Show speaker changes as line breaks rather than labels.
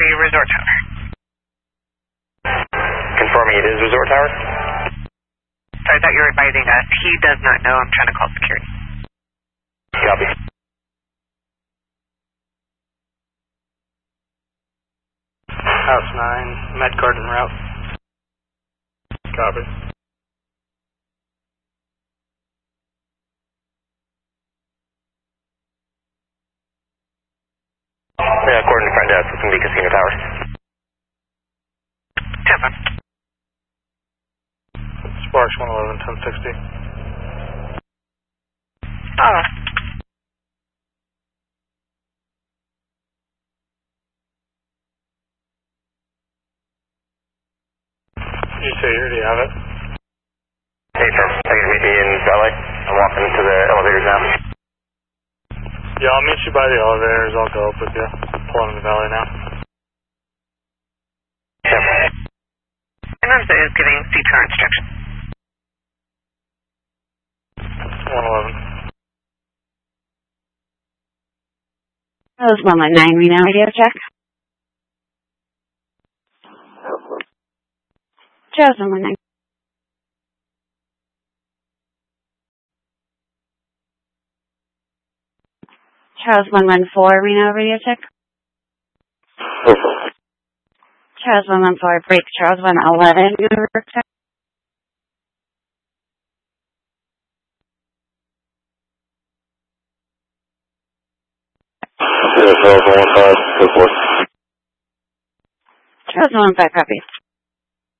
be Resort Tower.
Confirming it is Resort Tower?
So I thought you were advising us. He does not know. I'm trying to call security.
Copy.
House 9, Med Garden route. Copy.
Yeah, according to front desk, it's going to be Casino Tower.
Tampa.
Sparks 111, 1060.
Oh.
You say you already have it?
Hey, sir. Thanks for meeting me in valet. I'm walking to the elevators now.
Yeah, I'll meet you by the elevators. I'll go up with you. Pulling in the valley now.
Yep.
Announcer is giving CTR instruction.
111.
That was 119 Reno radio check. Charles 119. Charles 114 Reno radio check. Charles 114 break. Charles 111 Reno radio check.
Yeah, Charles 115, go for it.
Charles 115 copy.